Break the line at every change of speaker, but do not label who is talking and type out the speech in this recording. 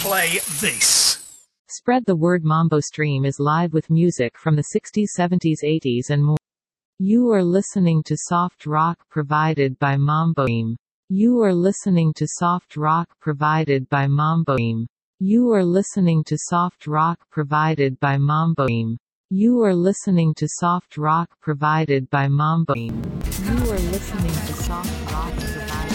play this.
Spread the word. Mambo Stream is live with music from the 60s, 70s, 80s and more. You are listening to soft rock provided by Mambo Stream. You are listening to soft rock provided by Mambo Stream. You are listening to soft rock provided by Mambo Stream. You are listening to soft rock provided by Mambo Stream. You are listening to soft rock provided